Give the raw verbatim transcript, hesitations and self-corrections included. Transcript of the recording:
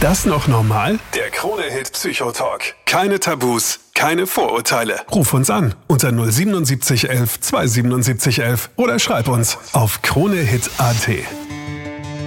das noch normal? Der Krone-Hit Psychotalk. Keine Tabus, keine Vorurteile. Ruf uns an unter null sieben sieben eins eins zwei sieben sieben eins eins oder schreib uns auf kronehit punkt at.